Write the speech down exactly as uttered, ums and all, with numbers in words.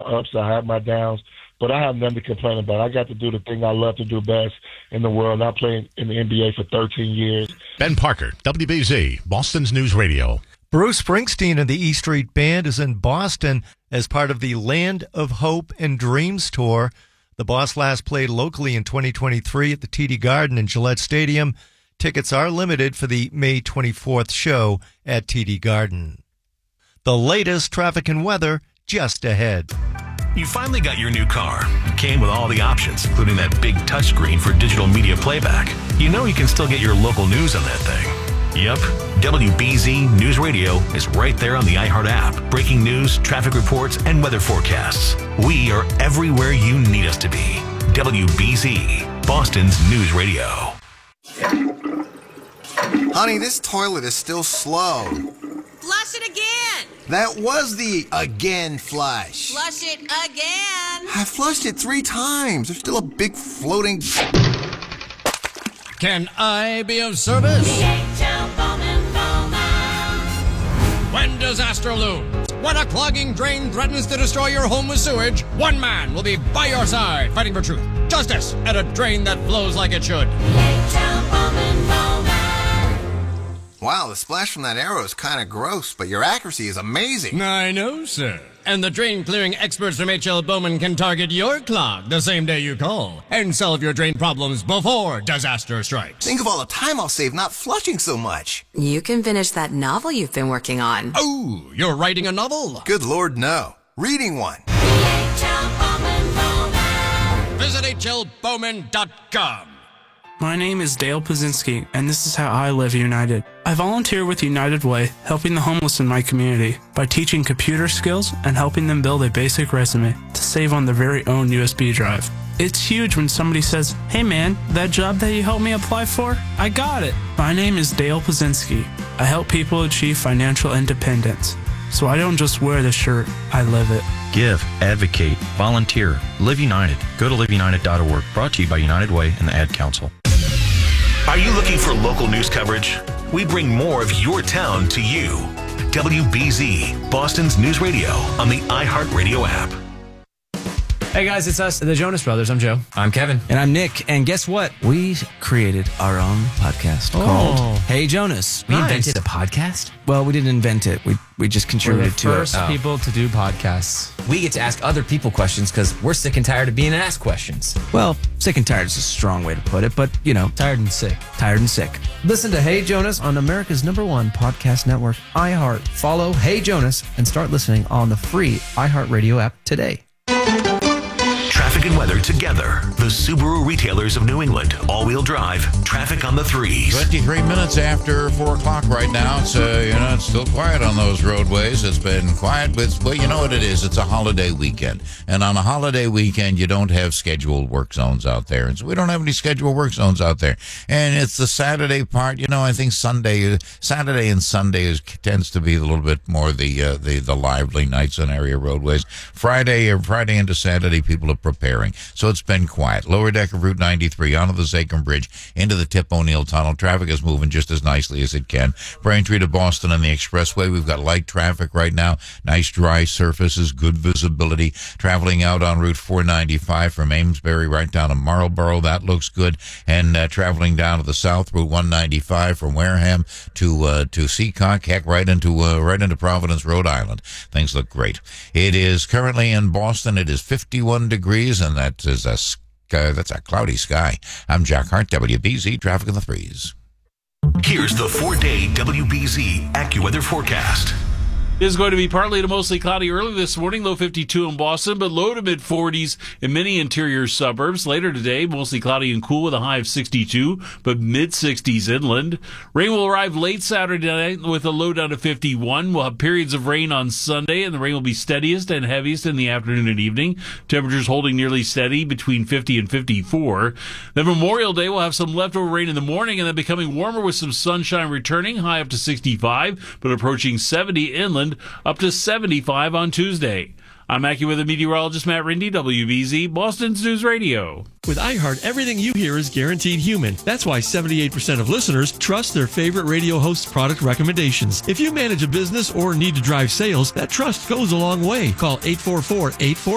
ups, I have my downs, but I have nothing to complain about. I got to do the thing I love to do best in the world. I played in the N B A for thirteen years. Ben Parker, W B Z, Boston's News Radio. Bruce Springsteen and the E Street Band is in Boston as part of the Land of Hope and Dreams tour. The Boss last played locally in twenty twenty-three at the T D Garden and Gillette Stadium. Tickets are limited for the May twenty-fourth show at T D Garden. The latest traffic and weather just ahead. You finally got your new car. It came with all the options, including that big touchscreen for digital media playback. You know you can still get your local news on that thing. Yep, W B Z News Radio is right there on the iHeart app. Breaking news, traffic reports, and weather forecasts. We are everywhere you need us to be. W B Z, Boston's News Radio. Honey, this toilet is still slow. Flush it again. That was the again flush. Flush it again. I flushed it three times. There's still a big floating... Can I be of service? D H L Bowman Bowman. When disaster looms, when a clogging drain threatens to destroy your home with sewage, one man will be by your side fighting for truth, justice, and a drain that flows like it should. D H L Bowman Bowman. Wow, the splash from that arrow is kind of gross, but your accuracy is amazing. I know, sir. And the drain clearing experts from H L Bowman can target your clog the same day you call and solve your drain problems before disaster strikes. Think of all the time I'll save not flushing so much. You can finish that novel you've been working on. Oh, you're writing a novel? Good Lord, no. Reading one. D H L Bowman Bowman. Visit H L Bowman dot com. My name is Dale Pazinski, and this is how I live United. I volunteer with United Way, helping the homeless in my community by teaching computer skills and helping them build a basic resume to save on their very own U S B drive. It's huge when somebody says, "Hey man, that job that you helped me apply for, I got it." My name is Dale Pazinski. I help people achieve financial independence. So I don't just wear the shirt, I live it. Give, advocate, volunteer, Live United. Go to live united dot org. Brought to you by United Way and the Ad Council. Are you looking for local news coverage? We bring more of your town to you. W B Z, Boston's News Radio on the iHeartRadio app. Hey guys, it's us, the Jonas Brothers. I'm Joe. I'm Kevin. And I'm Nick. And guess what? We created our own podcast oh. called Hey Jonas. We nice. invented a podcast? Well, we didn't invent it. We we just contributed to it. We're the first people to do podcasts. We get to ask other people questions because we're sick and tired of being asked questions. Well, sick and tired is a strong way to put it, but, you know. Tired and sick. Tired and sick. Listen to Hey Jonas on America's number one podcast network, iHeart. Follow Hey Jonas and start listening on the free iHeartRadio app today. Traffic and weather together. The Subaru retailers of New England. All-wheel drive. Traffic on the threes. twenty-three minutes after four o'clock right now. It's, uh, you know, it's still quiet on those roadways. It's been quiet, but, well, you know what it is? It's a holiday weekend. And on a holiday weekend, you don't have scheduled work zones out there. And so we don't have any scheduled work zones out there. And it's the Saturday part. You know, I think Sunday, Saturday and Sunday is, tends to be a little bit more the, uh, the, the lively nights on area roadways. Friday or Friday into Saturday, people are preparing. So it's been quiet. Lower deck of Route ninety-three onto the Zachem Bridge into the Tip O'Neill Tunnel. Traffic is moving just as nicely as it can. Braintree to Boston on the expressway. We've got light traffic right now. Nice dry surfaces, good visibility. Traveling out on Route four ninety-five from Amesbury right down to Marlborough. That looks good. And uh, traveling down to the south, Route one ninety-five from Wareham to uh, to Seacock, heck, right into uh, right into Providence, Rhode Island. Things look great. It is currently in Boston. It is fifty-one degrees, and that is a uh, that's a cloudy sky. I'm Jack Hart, W B Z Traffic in the Threes. Here's the four-day W B Z AccuWeather forecast. It is going to be partly to mostly cloudy early this morning, low fifty-two in Boston, but low to mid forties in many interior suburbs. Later today, mostly cloudy and cool with a high of sixty-two, but mid sixties inland. Rain will arrive late Saturday night with a low down to fifty-one. We'll have periods of rain on Sunday, and the rain will be steadiest and heaviest in the afternoon and evening. Temperatures holding nearly steady between fifty and fifty-four. Then Memorial Day will have some leftover rain in the morning, and then becoming warmer with some sunshine returning, high up to sixty-five, but approaching seventy inland, up to seventy-five on Tuesday. I'm AccuWeather meteorologist Matt Rindy, W B Z, Boston's News Radio. With iHeart, everything you hear is guaranteed human. That's why seventy-eight percent of listeners trust their favorite radio host's product recommendations. If you manage a business or need to drive sales, that trust goes a long way. Call eight four four, eight four four